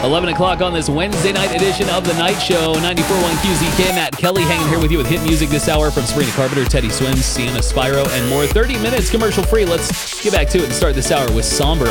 11 o'clock on this Wednesday night edition of The Night Show. 94.1 QZK, Matt Kelly hanging here with you with hit music this hour from Sabrina Carpenter, Teddy Swims, Sienna Spyro, and more. 30 minutes commercial free. Let's get back to it and start this hour with Somber